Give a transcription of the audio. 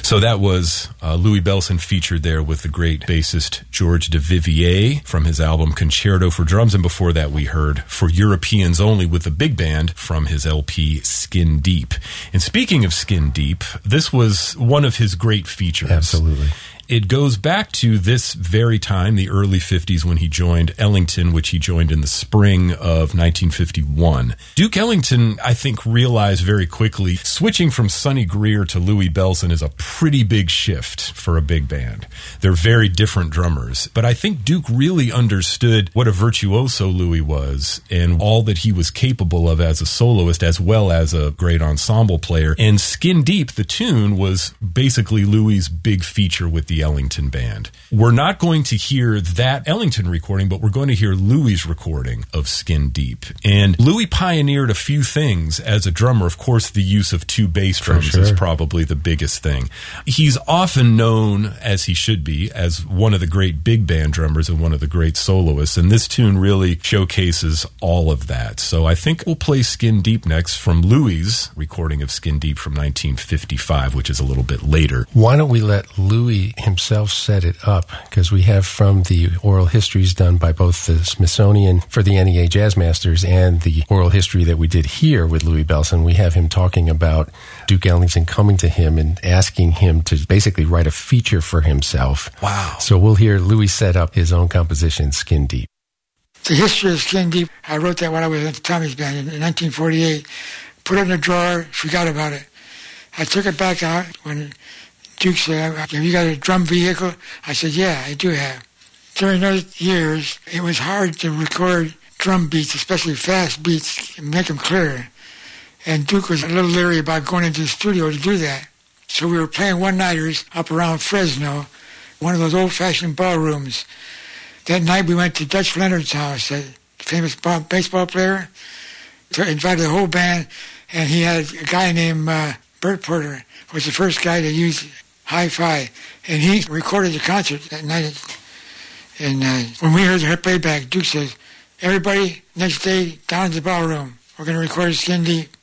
So that was Louis Bellson featured there with the great bassist George Duvivier from his album Concerto for Drums. And before that, we heard For Europeans Only with the big band from his LP Skin Deep. And speaking of Skin Deep, this was one of his great features. Absolutely. It goes back to this very time, the early 50s, when he joined Ellington, which he joined in the spring of 1951. Duke Ellington, I think, realized very quickly switching from Sonny Greer to Louis Bellson is a pretty big shift for a big band. They're very different drummers. But I think Duke really understood what a virtuoso Louis was and all that he was capable of as a soloist as well as a great ensemble player. And Skin Deep, the tune, was basically Louis' big feature with the Ellington Band. We're not going to hear that Ellington recording, but we're going to hear Louis' recording of Skin Deep. And Louis pioneered a few things as a drummer. Of course, the use of two bass drums is probably the biggest thing. He's often known, as he should be, as one of the great big band drummers and one of the great soloists, and this tune really showcases all of that. So I think we'll play Skin Deep next from Louis' recording of Skin Deep from 1955, which is a little bit later. Why don't we let Louis himself set it up, because we have from the oral histories done by both the Smithsonian for the NEA Jazz Masters and the oral history that we did here with Louis Bellson, we have him talking about Duke Ellington coming to him and asking him to basically write a feature for himself. Wow. So we'll hear Louis set up his own composition, Skin Deep. The history of Skin Deep, I wrote that when I was in the Tommy's Band in 1948. Put it in a drawer, forgot about it. I took it back out when Duke said, have you got a drum vehicle? I said, yeah, I do have. During those years, it was hard to record drum beats, especially fast beats, and make them clear. And Duke was a little leery about going into the studio to do that. So we were playing one-nighters up around Fresno, one of those old-fashioned ballrooms. That night we went to Dutch Leonard's house, a famous baseball player, invited the whole band, and he had a guy named Bert Porter, was the first guy to use hi-fi, and he recorded the concert that night. And when we heard the playback, Duke says, everybody, next day, down to the ballroom. We're going to record Skin Deep.